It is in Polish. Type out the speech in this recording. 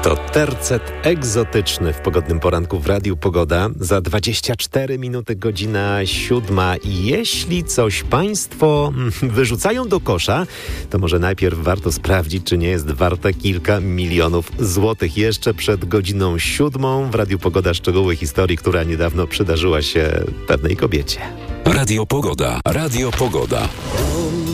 To tercet egzotyczny w pogodnym poranku w Radiu Pogoda. Za 24 minuty godzina 7. I jeśli coś Państwo wyrzucają do kosza, to może najpierw warto sprawdzić, czy nie jest warte kilka milionów złotych. Jeszcze przed godziną 7 w Radiu Pogoda szczegóły historii, która niedawno przydarzyła się pewnej kobiecie. Radio Pogoda. Radio Pogoda.